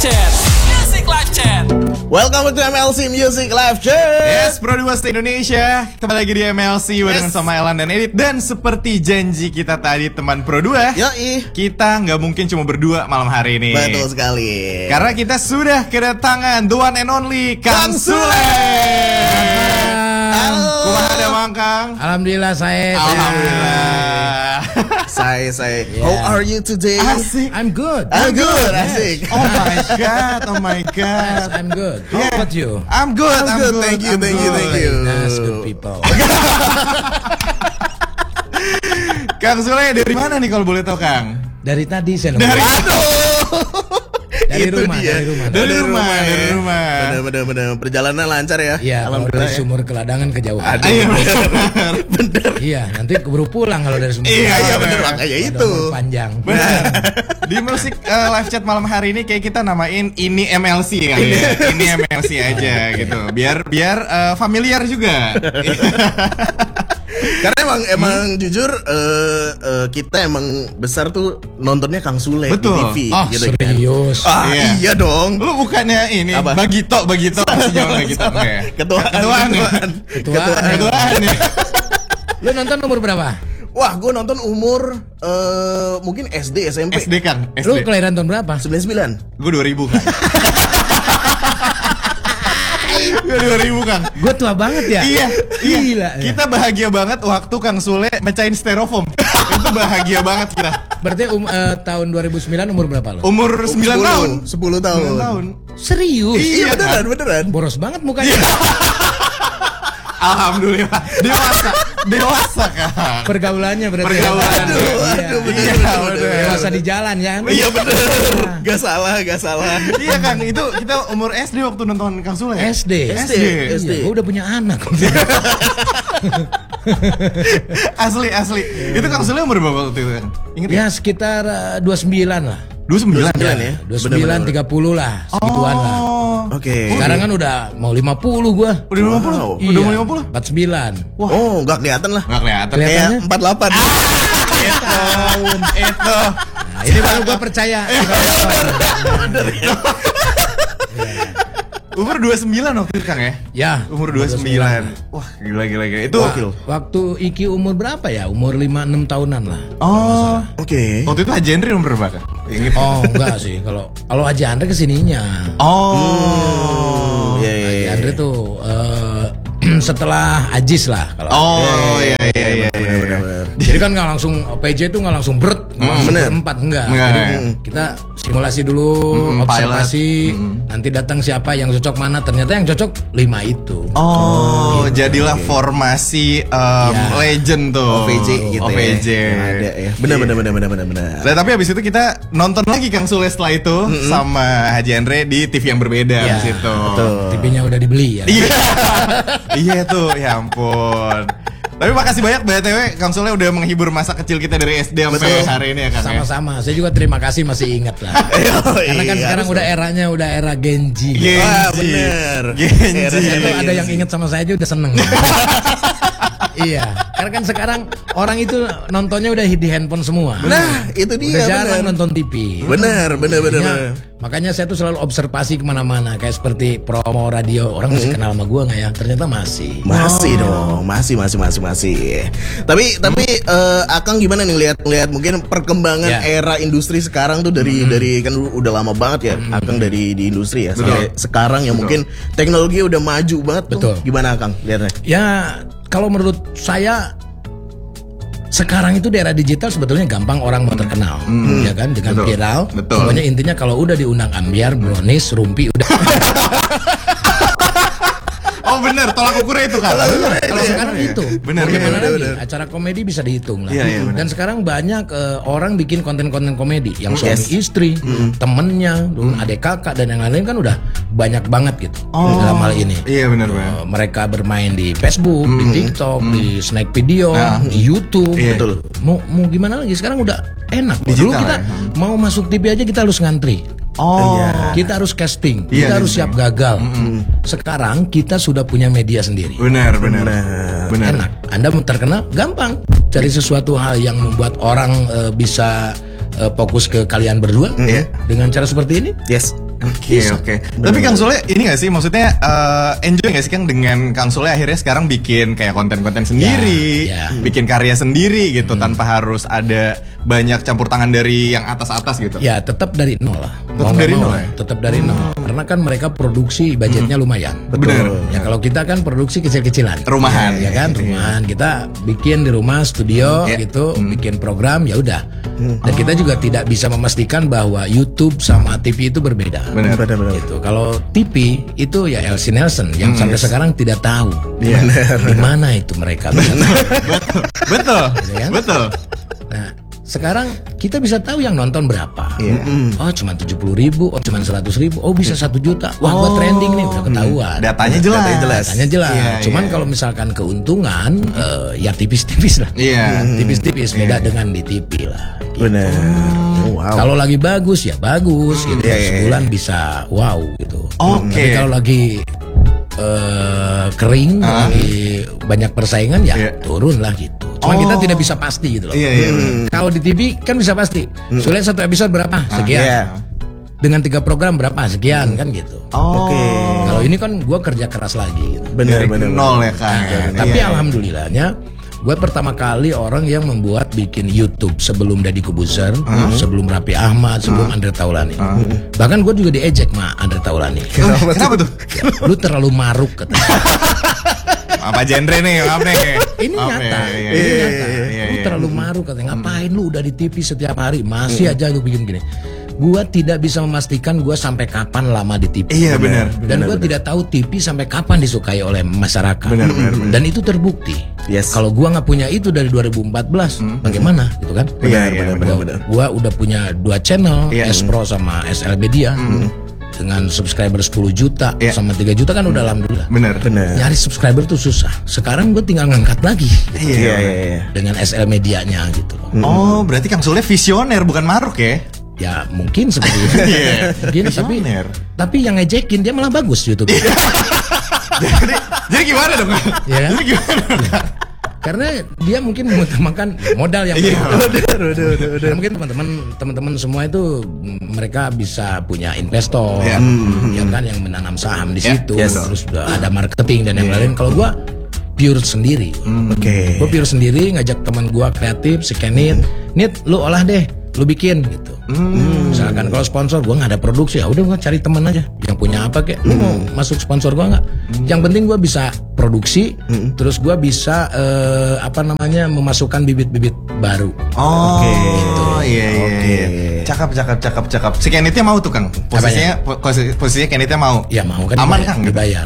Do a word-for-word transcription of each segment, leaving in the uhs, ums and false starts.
Chat. Music Live Chat. Welcome to M L C Music Live Chat. Yes, Pro dua Indonesia. Kembali lagi di M L C barengan Yes. sama Elan dan Edit. Dan seperti janji kita tadi teman Pro dua, Yoi. kita nggak mungkin cuma berdua malam hari ini. Betul sekali. Karena kita sudah kedatangan the one and only Kang Kang Sule. Halo. Kumaha ada Mang Kang? Alhamdulillah saya. Alhamdulillah. Saya saya. Yeah. How are you today? Asik. I'm good. I'm good. Yes. Asik. Oh my god, oh my Yes, god. I'm good. How Yeah. about you? I'm good, I'm I'm good. good. Thank you, I'm thank you, good. thank you. Nice, good people. Kang Sule dari mana nih kalau boleh tahu Kang? Dari tadi saya nunggu. Dari Dari Itu rumah, dia. dari rumah. Dari rumah, ya. dari rumah. Bener bener bener. Perjalanan lancar ya. Iya, kalau Alhamdulillah. dari ya. sumur ke ladangan kejauhan. Iya Bener. Iya, nanti keburu pulang kalau dari sumur. Iya, ke Iya ladangan. bener makanya Ada itu. umur panjang. Benar. Di musik uh, live chat malam hari ini kayak kita namain ini M L C kali ya. Ini M L C aja gitu. Biar biar uh, familiar juga. Karena emang emang jujur eh, eh, kita emang besar tuh nontonnya Kang Sule Betul. di T V. Oh, gitu kan. serius. Ah Iya. iya dong. Lu bukannya ini Apa? Bagito, Bagito masih jauh Bagito enggak ya? Ketuaan, Ketuaan ya? ketuaan, Ketuaan. Ketuaan ya. Lu nonton umur berapa? Wah, gue nonton umur eh, mungkin S D, S M P. S D Kang, S Lu D. kelahiran tahun berapa? sembilan puluh sembilan. Gue dua ribu kan. Gue dua ribu Kang. Gue tua banget ya. Iya, iya. Gila. ya. Kita bahagia banget waktu Kang Sule mecahin styrofoam. Itu bahagia banget kita. Berarti um, eh, tahun dua ribu sembilan umur berapa lo? Umur sembilan tahun. sepuluh tahun. sembilan tahun. Serius? Iya, Iya, beneran, beneran. Boros banget mukanya. Alhamdulillah. Dewasa. Dewasa Kang. Pergaulannya berarti. Pergaulan. Aduh, Iya. aduh, bener, Iya, bener, bener. bener. Dewasa di jalan ya. Iya bener. Gak salah, gak salah. Iya Kang, itu kita umur S D waktu nonton Kang Sule. S D. S D. Iya, S D. gue udah punya anak. Asli, asli. Itu Kang Sule umur berapa waktu itu Kang? Ingat ya? Ya sekitar uh, dua puluh sembilan lah. dua puluh sembilan sembilan ya? dua puluh sembilan, Bener-bener. tiga puluh lah. Segituan lah. Oh. Oke. Sekarang kan udah mau lima puluh gue. Udah lima puluh? Wow. Udah mau lima puluh? empat puluh sembilan. Wah. Oh, gak kelihatan lah. Nggak kelihatan. Kelihatan. Kayak Kelihatannya? empat puluh delapan. Itu. Itu. Nah, ini baru gue percaya. Umur dua puluh sembilan waktu itu Kang ya? Ya. Umur dua puluh sembilan. Wah, gila gila gila. Itu Gokil. Waktu Iki umur berapa ya? Umur lima enam tahunan lah. Oh. Oke. Waktu itu Haji Henry umur berapa Kang? Ingat. Oh enggak sih. Kalau kalau Haji Andre kesininya. Oh. Iya, iya, Haji iya. Andre tuh eh, setelah Ajis lah. Kalau Oh, iya iya iya. Bener, bener, bener. Jadi kan nggak langsung P J tuh nggak langsung berat, nggak langsung bener. berempat enggak. Enggak, Jadi enggak. kita simulasi dulu, Mm, observasi, nanti datang siapa yang cocok mana. Ternyata yang cocok lima itu. Oh, jadilah formasi um, Ya. legend tuh. O V J gitu O V J. ya. Yang ada ya. Bener, bener, bener, bener, bener, bener. Nah, tapi habis itu kita nonton lagi Kang Sule setelah itu sama Haji Andre di T V yang berbeda Ya, habis itu. betul. T V-nya udah dibeli ya. Iya. Iya tuh, ya ampun. Tapi makasih banyak B T W Kang Sule udah menghibur masa kecil kita dari S D sampai Betul. hari ini ya Kang. ya. Sama-sama. Saya juga terima kasih masih ingat lah. Karena kan Iya, sekarang harus udah eranya udah era Genji. Genji. Wah, bener. Genji. Era- Kalau ada Genji. yang ingat sama saya aja udah seneng. Iya, karena kan sekarang orang itu nontonnya udah di handphone semua. Nah, itu Udah dia. jarang bener. nonton T V. Bener, bener, bener, Makanya, bener. makanya saya tuh selalu observasi kemana-mana, kayak seperti promo radio. Orang masih kenal sama gua nggak ya? Ternyata masih. Masih dong, masih, masih, masih, masih. Tapi, tapi eh, Akang gimana nih lihat, lihat mungkin perkembangan Ya. era industri sekarang tuh dari, dari kan udah lama banget ya, Akang dari di industri ya. Sampai sekarang ya mungkin teknologi udah maju banget tuh. Betul. Gimana Akang lihatnya? Ya, kalau menurut saya sekarang itu di era digital sebetulnya gampang orang mau terkenal, ya kan, dengan Betul. viral. Betul. Pokoknya intinya kalau udah diundang ambiar, brownies, rumpi udah. Oh bener, tolak ukurnya itu Kang. Kalau sekarang itu, Bener, mau gimana bener, lagi? bener. Acara komedi bisa dihitung lah. Iya, iya, bener. Dan sekarang banyak eh, orang bikin konten-konten komedi, yang suami Yes. istri, temennya, dulu adik kakak dan yang lain kan udah banyak banget gitu Oh. dalam hal ini. Iya bener Bang. Eh, mereka bermain di Facebook, di TikTok, di Snack Video, Nah. di YouTube. Iya. Betul. Mau mau gimana lagi? Sekarang udah enak. Dulu Digital kita ya. mau masuk T V aja kita harus ngantri. Oh. Kita harus casting, Iya, kita harus casting. siap gagal. Sekarang kita sudah punya media sendiri. Benar, benar. Benar. Enak. Anda mau terkenal gampang. Cari sesuatu hal yang membuat orang eh, bisa eh, fokus ke kalian berdua Iya. dengan cara seperti ini. Yes. Oke oke. Tapi Kang Sule ini gak sih maksudnya uh, enjoy gak sih Kang dengan Kang Sule akhirnya sekarang bikin kayak konten-konten sendiri, Ya, ya. bikin karya sendiri gitu hmm. tanpa harus ada banyak campur tangan dari yang atas-atas gitu. Ya tetap dari nol lah. Tetap Mau dari nggak nol mau, ya? Tetap dari nol. Karena kan mereka produksi budgetnya lumayan. Betul. Ya kalau kita kan produksi kecil-kecilan. Rumahan. Ya kan, rumahan. Kita bikin di rumah studio Ya. gitu, bikin program ya udah. Dan kita juga tidak bisa memastikan bahwa YouTube sama T V itu berbeda. Benar. Benar-benar. Gitu. Kalau T V itu ya Elsie Nelson yang sampai sekarang tidak tahu Iya. di mana itu mereka. Betul. Betul. Gitu kan? Betul. Nah, sekarang kita bisa tahu yang nonton berapa. Iya. Oh, cuma tujuh puluh ribu, oh cuma seratus ribu, oh bisa satu juta. Wah, gua trending nih, udah ketahuan. Datanya jelas. Datanya jelas. Datanya jelas. Iya, Cuman iya. kalau misalkan keuntungan, eh, ya tipis-tipis lah. Iya. Tipis-tipis, beda dengan di T V lah. Gitu. Benar. Oh, wow. Kalau lagi bagus ya bagus gitu. Iya, iya, Sebulan bisa wow gitu. Oke. Tapi kalau lagi eh, kering, lagi banyak persaingan ya Iya. turun lah gitu. Cuma Oh. kita tidak bisa pasti gitu loh. Iya iya. benar. Kalau di T V kan bisa pasti. Sulit satu episode berapa? Sekian. Iya. Dengan tiga program berapa? Sekian kan gitu. Oh. Oke. Kalau ini kan gue kerja keras lagi. Gitu. Benar Dari benar. nol ya Kang. Tapi Iya, iya. alhamdulillahnya gue pertama kali orang yang membuat bikin YouTube sebelum Deddy Kobuzer, sebelum Raffi Ahmad, sebelum Andre Taulani. Bahkan gue juga diejek sama Andre Taulani. Oh, kenapa tuh? Lu terlalu maruk katanya. Apa genre nih? Maaf nih. Ini Maaf nyata. ya, iya, Ini iya, nyata. iya, iya, Lu iya. terlalu maruk katanya. Ngapain lu udah di T V setiap hari masih aja lu bikin gini. Gua tidak bisa memastikan gua sampai kapan lama di T V. Iya, benar. Dan gua tidak tahu T V sampai kapan disukai oleh masyarakat. Benar, benar, benar. Dan itu terbukti. Yes. Kalau gua nggak punya itu dari dua ribu empat belas, bagaimana gitu kan? Iya, Benar iya, benar benar, benar benar. Gua udah punya dua channel, Iya. S Pro sama S L Media. Dengan subscriber sepuluh juta Iya. sama tiga juta kan udah alhamdulillah. Benar. Benar. Nyari subscriber tuh susah. Sekarang gue tinggal ngangkat lagi Iya. Iya iya iya. dengan S L medianya gitu loh. Oh, berarti Kang Sule visioner bukan maruk ya? Ya mungkin seperti itu. Iya. Mungkin tapi Visioner. tapi yang ngejekin dia malah bagus YouTube. jadi, jadi gimana dong? Kang? Iya kan? Jadi gimana dong? Kang? Karena dia mungkin mengutamakan modal yang Iya. pertama. Udah udah udah udah. Karena mungkin teman-teman teman-teman semua itu mm, mereka bisa punya investor, Iya. ya kan yang menanam saham di Iya, situ, yes. terus udah ada marketing dan yang lain. Kalau gua pure sendiri, Oke. gue pure sendiri ngajak teman gua kreatif, si Kenit, Nit, lu olah deh, lu bikin gitu. Misalkan kalau sponsor gua nggak ada produksi, ya udah gua cari teman aja yang punya apa kayak, lu mau masuk sponsor gua nggak? Yang penting gua bisa produksi, terus gua bisa eh, apa namanya memasukkan bibit-bibit baru. Oh, Gitu. iya iya. Oke. iya. Cakep cakep cakep cakep. Si Kenitnya mau tuh Kang. Posisinya po- posisi- posisinya Kenitnya mau. Ya mau kan Aman dibayar, Kang. dibayar.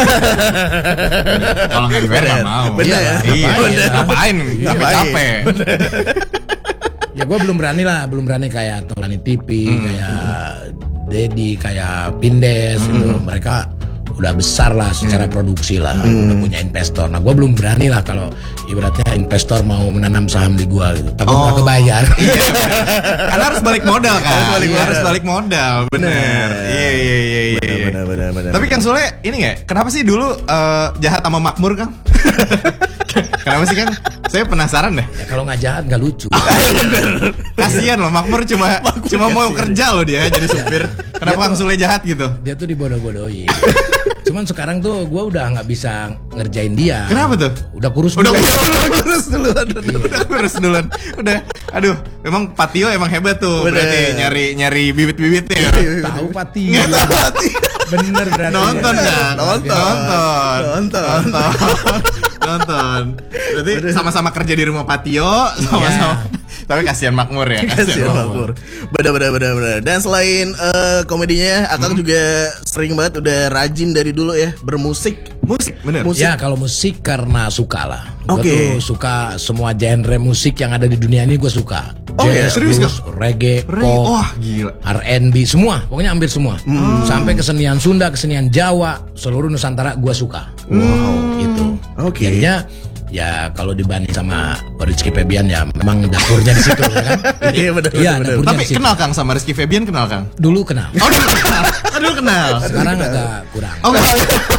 Kalau nggak dibayar nggak mau. Bener ya? Iya. Bener. Ngapain? Ngapain? Capek-capek. Ya gue belum berani lah, belum berani kayak Taulani T V, kayak Deddy, kayak Pindes itu. Mereka udah besar lah secara produksi lah, udah punya investor. Nah gue belum berani lah kalau ibaratnya investor mau menanam saham di gue gitu. Takut nggak kebayar. Karena harus balik modal kan. Harus balik Iya, modal. harus balik modal. Bener. Iya iya iya iya. Benar iya. benar benar benar. Tapi Kang Sule ini nggak? Kenapa sih dulu eh, jahat sama makmur Kang? Kenapa sih Kang? Saya penasaran deh. Ya, kalau nggak jahat nggak lucu. Kasian loh makmur cuma cuma mau kerja loh dia jadi supir. Kenapa Kang Sule jahat gitu? Dia tuh dibodoh-bodohin. Cuman sekarang tuh gue udah nggak bisa ngerjain dia. Kenapa tuh? Udah kurus Udah dulu. kurus duluan. Udah kurus duluan. Udah. Aduh, memang Patio emang hebat tuh. Bener. Berarti nyari nyari bibit-bibitnya. Tahu pati. Bener berarti. Nonton ya. kan? Nonton. Nonton. Nonton. Nonton. Nonton. Berarti sama-sama kerja di rumah Patio, sama-sama. Tapi kasihan makmur ya. Kasihan Makmur. Benar benar benar benar. Dan selain eh, komedinya, Akang juga sering banget udah rajin dari dulu ya bermusik. Musik, bener. Musik. Ya kalau musik karena suka lah. Gue Oke. tuh suka semua genre musik yang ada di dunia ini gue suka. Oh, iya? Serius, blues, reggae, Reggae. pop, Wah, gila. R and B, semua. Pokoknya hampir semua. Sampai kesenian Sunda, kesenian Jawa, seluruh Nusantara gue suka. Wow, gitu. Oke. Jadinya ya kalau dibanding sama Rizky Febian ya memang dapurnya di situ ya kan. Iya benar Iya, benar. dapurnya Tapi di situ. kenal Kang sama Rizky Febian kenal Kang? Dulu kenal. Oh, dulu kenal. Oh, dulu kenal. Sekarang agak kurang. Oh, enggak.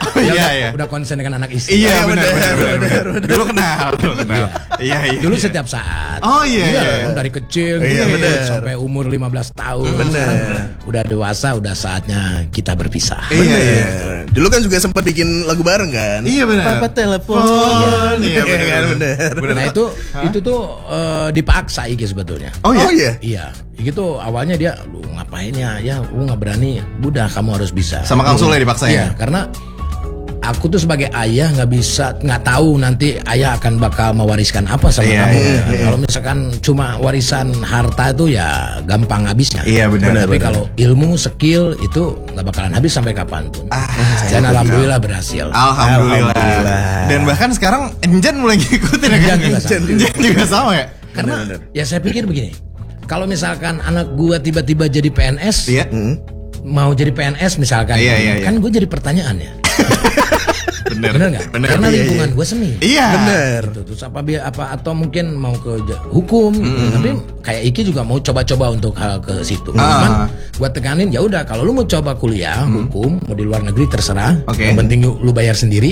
Dia iya, udah, iya. udah konsen dengan anak istri. Iya, benar, benar, benar, benar, benar, benar. Dulu kenal, dulu kenal. Iya, iya. Dulu iya. setiap saat. Oh, iya, Iya, iya. kan dari kecil Iya, gitu, benar. sampai umur lima belas tahun. Benar. Sekarang udah dewasa, udah saatnya kita berpisah. Iya, iya. Bener. Dulu kan juga sempat bikin lagu bareng kan? Iya, benar. Papa telepon. Iya, benar, kan, benar. bener. Nah itu itu tuh eh, dipaksa Iki sebetulnya. Oh, iya. Oh iya. Iya, Iki tuh awalnya dia, lu ngapain ya? Ya, lu nggak berani. Udah, kamu harus bisa. Sama Kang Sule dipaksa Iya, ya? karena aku tuh sebagai ayah nggak bisa, nggak tahu nanti ayah akan bakal mewariskan apa sama Iya, kamu. iya, Kan kalau misalkan cuma warisan harta itu ya gampang habisnya. Iya, benar, Tapi benar. kalau ilmu, skill itu nggak bakalan habis sampai kapanpun. Ah, Dan alhamdulillah berhasil. Alhamdulillah. Alhamdulillah. Dan bahkan sekarang Enjan mulai ngikutin ya Enjan kan? juga sama. Enjan juga sama ya? Karena ya saya pikir begini, kalau misalkan anak gua tiba-tiba jadi P N S, Iya. mau jadi P N S misalkan, Iya, iya, iya. kan gue jadi pertanyaan ya. Bener. Bener nggak? Bener. Karena Iya, lingkungan iya. gue seni. Iya. Bener. Gitu. Terus apa bi- apa atau mungkin mau ke j- hukum, tapi kayak Iki juga mau coba-coba untuk hal ke situ. Ah. Cuman gua tekanin ya udah, kalau lu mau coba kuliah hukum, mau di luar negeri terserah. Oke. Yang penting lu, lu bayar sendiri.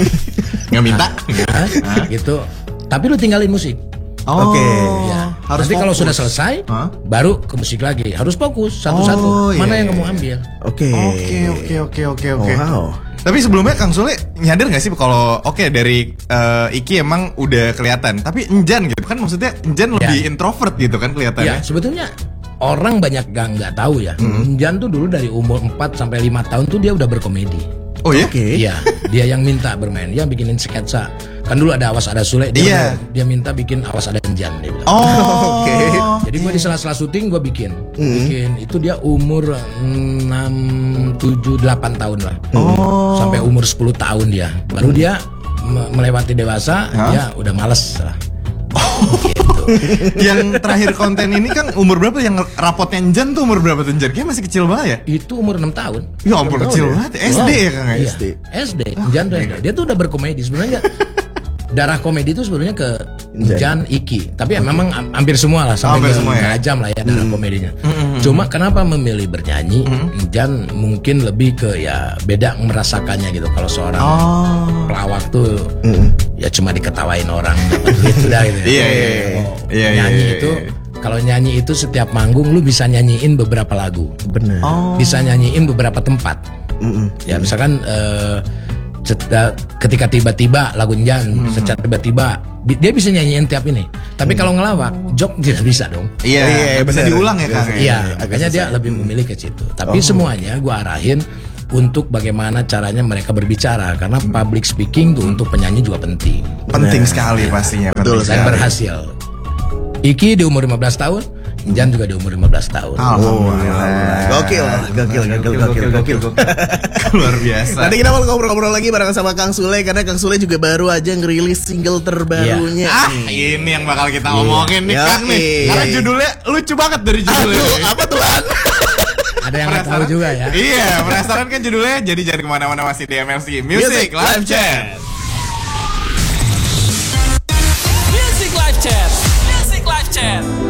Nggak minta. Nah, gitu. Tapi lu tinggalin musik. Oh. Oke. Ya. Harus Nanti kalau fokus. sudah selesai, Hah? baru ke musik lagi. Harus fokus satu-satu. Oh, Mana iya, yang iya, kamu iya. ambil? Oke. Oke, oke, oke, oke, oke. Wow. Tapi sebelumnya Kang Sule nyadar gak sih kalau oke dari eh, Iki emang udah kelihatan, tapi Enjan gitu kan maksudnya Enjan lebih introvert gitu kan Ya, kelihatannya. sebetulnya orang banyak gak nggak tahu ya. Jan tuh dulu dari umur empat sampai lima tahun tuh dia udah berkomedi. Oh ya? Oke. Iya, dia yang minta bermain, dia bikinin sketsa. Kan dulu ada Awas Ada Sule, dia, Iya. dia minta bikin Awas Ada Enjan dia bilang. Oh. Oke. Jadi gue di sela-sela syuting gue bikin, bikin itu dia umur enam, tujuh, delapan tahun lah, Oh. sampai umur sepuluh tahun dia, baru dia me- melewati dewasa, Hah? dia udah males lah. Gitu. Yang terakhir konten ini Kang umur berapa, yang rapotnya Enjan tuh umur berapa tuh Enjan? Kayaknya masih kecil banget ya? Itu umur enam tahun. Ya ampun kecil banget. S D ya Kang ya? Iya, S D. S D. Jan tuh S D. Dia tuh udah berkomedi sebenarnya. Darah komedi itu sebenarnya ke Jan, Iki. Tapi ya memang am- hampir semua lah sampai Hampir ke semua ya? Najam lah ya darah komedinya. Cuma kenapa memilih bernyanyi? Jan mungkin lebih ke ya beda merasakannya gitu. Kalau seorang Oh. pelawak tuh ya cuma diketawain orang dapat duit udah gitu. ya. Iya, iya, iya. Kalau Iya, iya, nyanyi iya, itu iya. kalau nyanyi itu setiap manggung lu bisa nyanyiin beberapa lagu. Bener. Oh. Bisa nyanyiin beberapa tempat. Ya misalkan eh, cet- eh, ketika tiba-tiba lagu Jan secara tiba-tiba bi- dia bisa nyanyiin tiap ini. Tapi kalau ngelawak, jok tidak bisa dong. Iya, Iya, nggak bisa bener. diulang ya Kang. Iya, makanya dia lebih memilih ke situ. Tapi semuanya gua arahin untuk bagaimana caranya mereka berbicara, karena public speaking tuh untuk penyanyi juga penting. Penting sekali pastinya. Betul penting Dan sekali. berhasil. Iki di umur lima belas tahun, Jan juga di umur lima belas tahun. Alhamdulillah. Gokil, gokil, gokil, gokil, gokil. Luar biasa. Nanti kita mau ngobrol-ngobrol lagi bareng sama Kang Sule, karena Kang Sule juga baru aja ngerilis single terbarunya. Ah, ini yang bakal kita omongin nih Yoi. Kang nih. Karena judulnya lucu banget dari judulnya. Aduh, apa tuh Lan? Ada yang nggak tahu juga ya. Iya, penasaran kan judulnya? Jadi jangan kemana-mana, masih di M L C Music Live Chat. Music Live Chat. Music Live Chat.